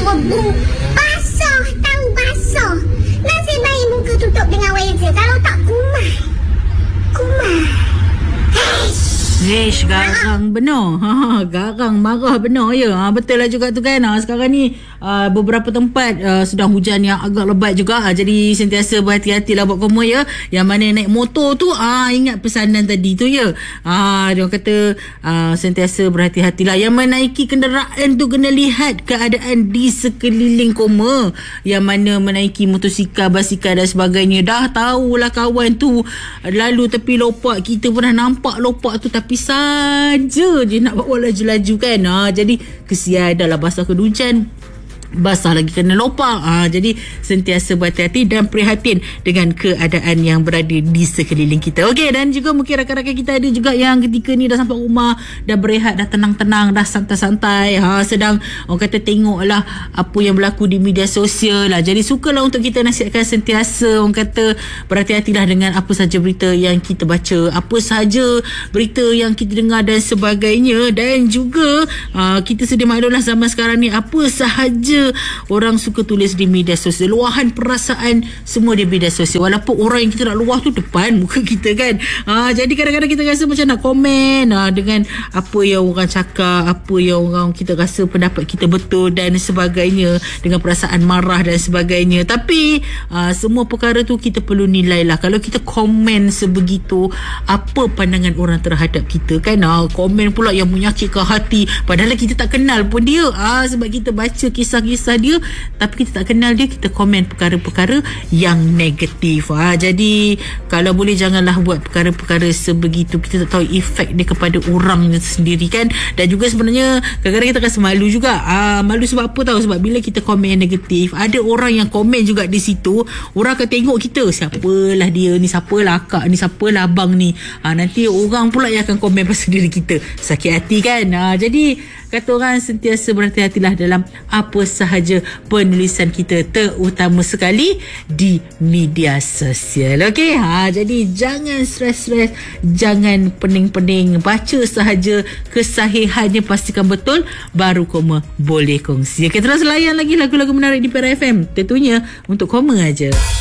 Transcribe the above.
berdebu. Basah, tahu basah. Nasib baik muka tutup dengan wajah. Kalau tak kumai. Garang benar. Garang marah benar ya. Betul lah juga tu kan. Sekarang ni beberapa tempat sedang hujan yang agak lebat juga. Jadi sentiasa berhati-hatilah buat kamu ya. Yang mana naik motor tu ingat pesanan tadi tu ya. Dia kata sentiasa berhati-hatilah. Yang menaiki kenderaan tu kena lihat keadaan di sekeliling koma. Yang mana menaiki motosikal, basikal dan sebagainya. Dah tahulah kawan tu lalu tepi lopak. Kita pernah nampak lopak tu tapi saja je nak bawa laju-laju kan. Jadi kesian dalam basah kena hujan, basah lagi kena lopak. Jadi sentiasa berhati-hati dan prihatin dengan keadaan yang berada di sekeliling kita. Okey, dan juga mungkin rakan-rakan kita ada juga yang ketika ni dah sampai rumah, dah berehat, dah tenang-tenang, dah santai-santai, sedang orang kata tengoklah apa yang berlaku di media sosial lah. Jadi sukalah untuk kita nasihatkan sentiasa orang kata berhati-hatilah dengan apa sahaja berita yang kita baca, apa sahaja berita yang kita dengar dan sebagainya. Dan juga kita sedia maklumlah zaman sekarang ni apa sahaja orang suka tulis di media sosial, luahan perasaan semua di media sosial, walaupun orang yang kita nak luah tu depan muka kita kan. Jadi kadang-kadang kita rasa macam nak komen dengan apa yang orang cakap, apa yang orang kita rasa pendapat kita betul dan sebagainya, dengan perasaan marah dan sebagainya. Tapi semua perkara tu kita perlu nilai lah. Kalau kita komen sebegitu, apa pandangan orang terhadap kita kan. Komen pula yang menyakitkan hati, padahal kita tak kenal pun dia. Sebab kita baca kisah dia tapi kita tak kenal dia, kita komen perkara-perkara yang negatif. Jadi kalau boleh janganlah buat perkara-perkara sebegitu. Kita tak tahu efek dia kepada orang sendiri kan. Dan juga sebenarnya kadang-kadang kita rasa malu juga. Malu sebab apa tahu? Sebab bila kita komen yang negatif, ada orang yang komen juga di situ, orang akan tengok kita, siapalah dia ni, siapalah akak ni, siapalah abang ni. Nanti orang pula yang akan komen pasal diri kita. Sakit hati kan. Jadi kata orang sentiasa berhati-hatilah dalam apa sahaja penulisan kita, terutama sekali di media sosial. Okey, jadi jangan stres-stres, jangan pening-pening, baca sahaja kesahihannya, pastikan betul, baru koma boleh kongsi. Okey, terus layan lagi lagu-lagu menarik di Pera FM, tentunya untuk koma aja.